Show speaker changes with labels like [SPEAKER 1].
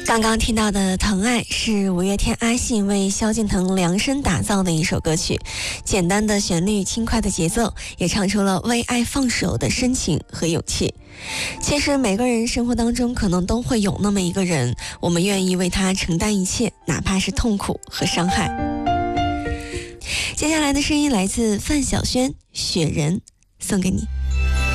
[SPEAKER 1] 刚刚听到的《疼爱》是五月天阿信为萧敬腾量身打造的一首歌曲，简单的旋律，轻快的节奏，也唱出了为爱放手的深情和勇气。其实每个人生活当中可能都会有那么一个人，我们愿意为他承担一切，哪怕是痛苦和伤害。接下来的声音来自范晓萱，《雪人》，送给你。